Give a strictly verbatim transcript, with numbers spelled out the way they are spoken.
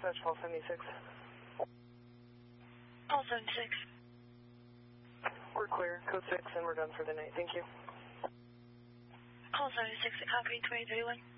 Dispatch, call seventy-six. Call seventy-six. We're clear. Code six, and we're done for the night. Thank you. Call seventy-six, copy twenty thirty-one.